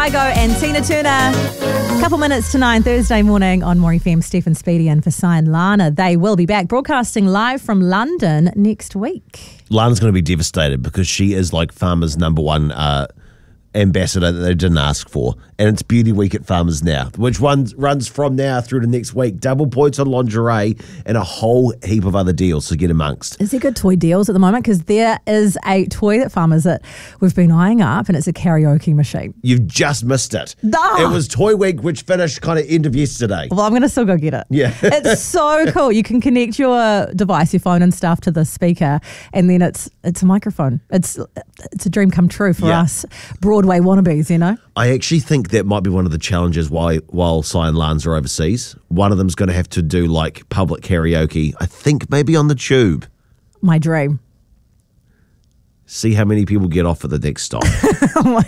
Kygo and Tina Turner. A couple minutes to 9 Thursday morning on More FM. Stephen Speedy and for Cyan Lana. They will be back broadcasting live from London next week. Lana's going to be devastated because she is like Farmers' number one ambassador that they didn't ask for. And it's Beauty Week at Farmers Now, which runs from now through to next week. Double points on lingerie and a whole heap of other deals to get amongst. Is there good toy deals at the moment? Because there is a toy at Farmers that we've been eyeing up, and it's a karaoke machine. You've just missed it. It was Toy Week, which finished kind of end of yesterday. Well, I'm going to still go get it. Yeah. It's so cool. You can connect your device, your phone and stuff to the speaker, and then it's a microphone. It's a dream come true for us Broadway wannabes, you know? I actually think that might be one of the challenges while Cyan Lans are overseas. One of them's going to have to do like public karaoke, I think maybe on the tube. My dream. See how many people get off at the next stop. Oh my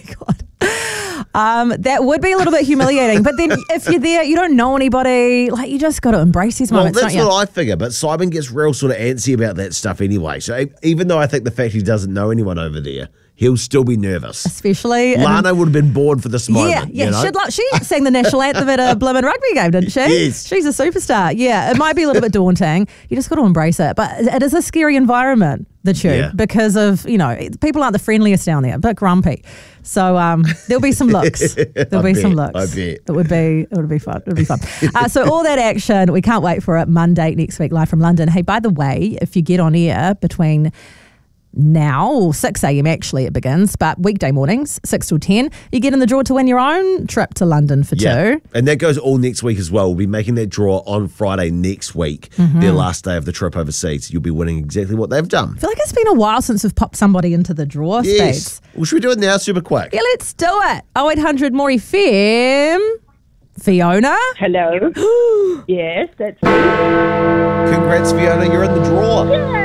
God. That would be a little bit humiliating. But then if you're there, you don't know anybody. Like, you just got to embrace these moments, that's don't you? what I figure. But Simon gets real sort of antsy about that stuff anyway. So even though I think the fact he doesn't know anyone over there, he'll still be nervous. Especially... Lana would have been born for this moment. Yeah. You know? She sang the national anthem at a blooming rugby game, didn't she? Yes. She's a superstar. Yeah, it might be a little bit daunting. You just got to embrace it. But it is a scary environment, the tube, because of, people aren't the friendliest down there, a bit grumpy. So there'll be some looks. There'll be some looks. I bet. It would be fun. It would be fun. So all that action, we can't wait for it. Monday next week, live from London. Hey, by the way, if you get on air between now, or 6 a.m. actually it begins, but weekday mornings, 6 till 10, you get in the draw to win your own trip to London for two. And that goes all next week as well. We'll be making that draw on Friday next week, their last day of the trip overseas. You'll be winning exactly what they've done. I feel like it's been a while since we've popped somebody into the draw space. Well, should we do it now super quick? Yeah, let's do it. 0800 More FM. Fiona? Hello. Yes, that's me. Congrats, Fiona. You're in the draw.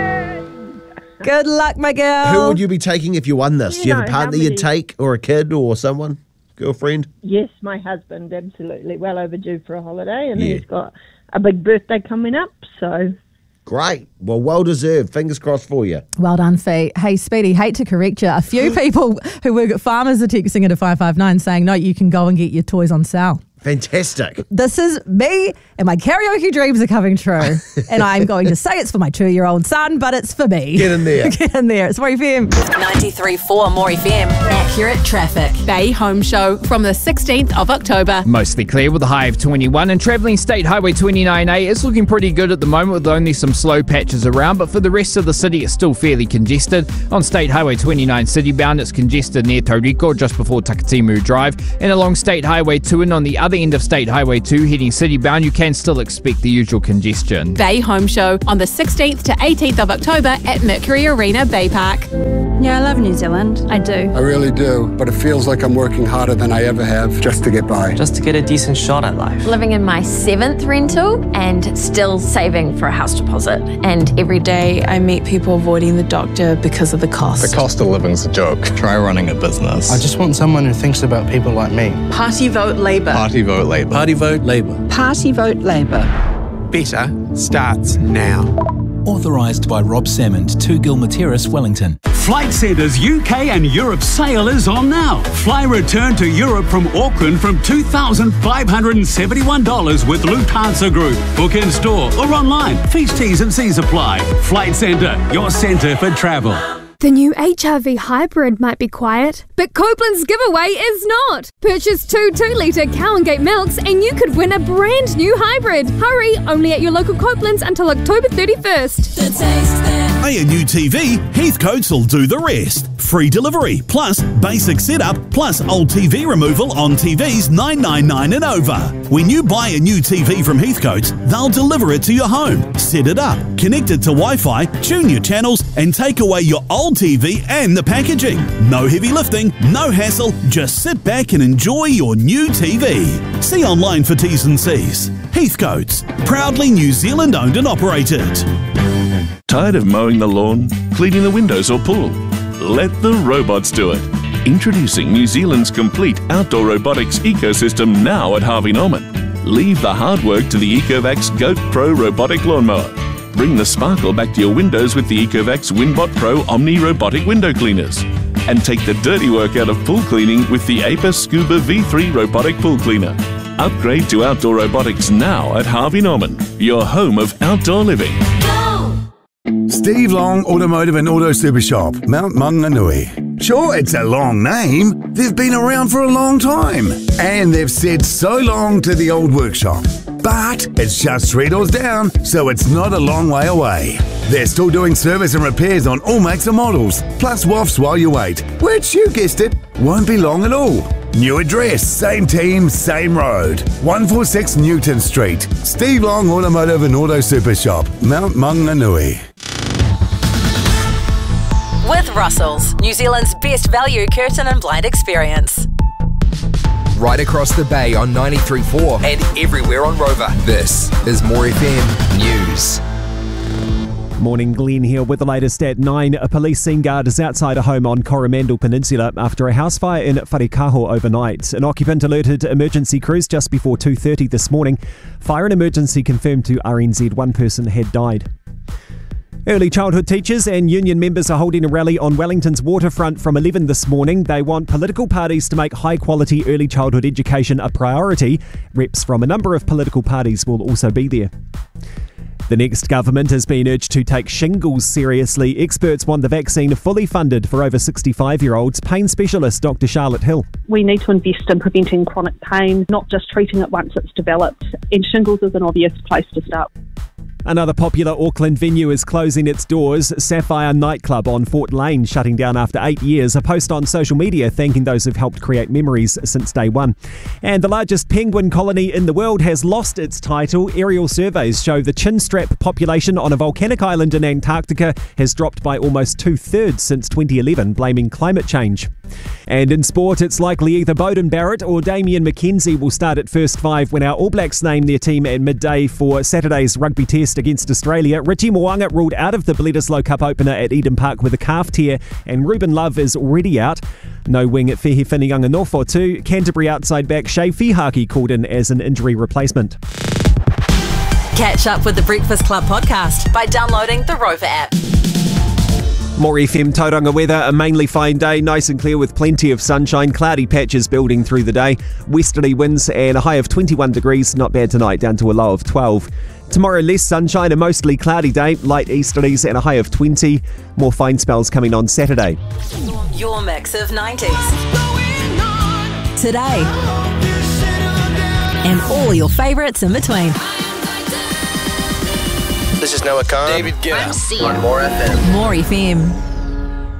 Good luck, my girl. Who would you be taking if you won this? Do you have a partner you'd take, or a kid, or someone? Girlfriend? Yes, my husband, absolutely. Well overdue for a holiday, and he's got a big birthday coming up, so... Great. Well deserved. Fingers crossed for you. Well done, Fee. Hey, Speedy, hate to correct you. A few people who work at Farmers are texting into 559 saying, no, you can go and get your toys on sale. Fantastic. This is me, and my karaoke dreams are coming true. And I'm going to say it's for my 2-year-old son, but it's for me. Get in there. Get in there. It's More FM. 93.4 More FM. Accurate traffic. Bay Home Show from the 16th of October. Mostly clear with a high of 21, and travelling State Highway 29A is looking pretty good at the moment with only some slow patches around, but for the rest of the city it's still fairly congested. On State Highway 29 citybound it's congested near Tauriko just before Takatimu Drive, and along State Highway 2 and on the other end of State Highway 2 heading citybound you can still expect the usual congestion. Bay Home Show on the 16th to 18th of October at Mercury Arena Bay Park. Yeah, I love New Zealand. I do. I really do, but it feels like I'm working harder than I ever have just to get by. Just to get a decent shot at life. Living in my 7th rental and still saving for a house deposit. And every day I meet people avoiding the doctor because of the cost. The cost of living's a joke. Try running a business. I just want someone who thinks about people like me. Party vote Labour. Party vote Labour. Party vote Labour. Party vote Labour. Better starts now. Authorised by Rob Salmond, 2 Gilmer Terrace, Wellington. Flight Centre's UK and Europe sale is on now. Fly return to Europe from Auckland from $2,571 with Lufthansa Group. Book in store or online. Fees, T's and C's apply. Flight Centre, your centre for travel. The new HRV Hybrid might be quiet, but Copeland's giveaway is not. Purchase 2 2-litre Cow and Gate milks and you could win a brand new hybrid. Hurry, only at your local Copeland's until October 31st. The taste there. Hey, a new TV, Heathcote's will do the rest. Free delivery, plus basic setup, plus old TV removal on TVs $999 and over. When you buy a new TV from Heathcote's, they'll deliver it to your home, set it up, connect it to Wi-Fi, tune your channels, and take away your old TV and the packaging. No heavy lifting, no hassle, just sit back and enjoy your new TV. See online for T's and C's. Heathcote's, proudly New Zealand owned and operated. Tired of mowing the lawn, cleaning the windows or pool? Let the robots do it. Introducing New Zealand's complete outdoor robotics ecosystem now at Harvey Norman. Leave the hard work to the Ecovacs Goat Pro robotic lawnmower. Bring the sparkle back to your windows with the Ecovacs Winbot Pro Omni robotic window cleaners. And take the dirty work out of pool cleaning with the Apis Scuba V3 robotic pool cleaner. Upgrade to outdoor robotics now at Harvey Norman, your home of outdoor living. Steve Long Automotive and Auto Super Shop, Mount Maunganui. Sure, it's a long name. They've been around for a long time. And they've said so long to the old workshop. But it's just 3 doors down, so it's not a long way away. They're still doing service and repairs on all makes and models, plus WAFs while you wait, which, you guessed it, won't be long at all. New address, same team, same road. 146 Newton Street. Steve Long Automotive and Auto Super Shop, Mount Maunganui. With Russell's, New Zealand's best value curtain and blind experience. Right across the bay on 93.4 and everywhere on Rover. This is More FM News. Morning, Glenn here with the latest at 9. A police scene guard is outside a home on Coromandel Peninsula after a house fire in Wharekaho overnight. An occupant alerted emergency crews just before 2:30 this morning. Fire and emergency confirmed to RNZ one person had died. Early childhood teachers and union members are holding a rally on Wellington's waterfront from 11 this morning. They want political parties to make high-quality early childhood education a priority. Reps from a number of political parties will also be there. The next government has been urged to take shingles seriously. Experts want the vaccine fully funded for over 65-year-olds. Pain specialist Dr. Charlotte Hill. We need to invest in preventing chronic pain, not just treating it once it's developed. And shingles is an obvious place to start. Another popular Auckland venue is closing its doors. Sapphire Nightclub on Fort Lane shutting down after 8 years. A post on social media thanking those who've helped create memories since day one. And the largest penguin colony in the world has lost its title. Aerial surveys show the chinstrap population on a volcanic island in Antarctica has dropped by almost 2/3 since 2011, blaming climate change. And in sport, it's likely either Beauden Barrett or Damien McKenzie will start at first five when our All Blacks name their team at midday for Saturday's rugby test against Australia. Richie Mo'unga ruled out of the Bledisloe Cup opener at Eden Park with a calf tear, and Ruben Love is already out. No wing at Fehi Whiniunga-Nofo too. Canterbury outside back Shea Fihaki called in as an injury replacement. Catch up with the Breakfast Club podcast by downloading the Rover app. More FM Tauranga weather, a mainly fine day, nice and clear with plenty of sunshine, cloudy patches building through the day, westerly winds and a high of 21 degrees, not bad tonight, down to a low of 12. Tomorrow less sunshine, a mostly cloudy day, light easterlies and a high of 20, more fine spells coming on Saturday. Your mix of 90s. Today. And all your favourites in between. This is Noah Khan. David Guetta. On More FM. More FM.